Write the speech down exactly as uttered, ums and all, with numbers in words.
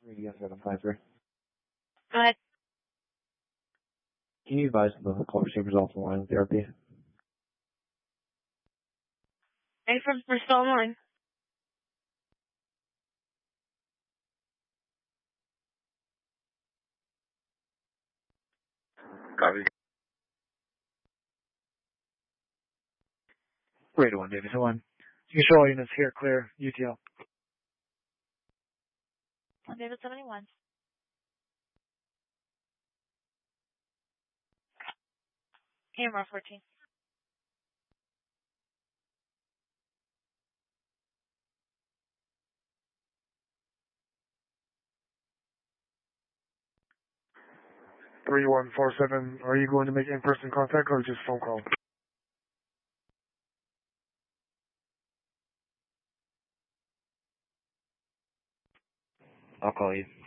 Yes, seven five three. Go ahead. Can you advise the call receive results in line with therapy? Thanks for, for still online. Copy. Radar one, David. One. You can show all units here, clear, U T L. On David seventy-one. Camera fourteen. three one four seven, are you going to make in-person contact or just phone call? I'll call you.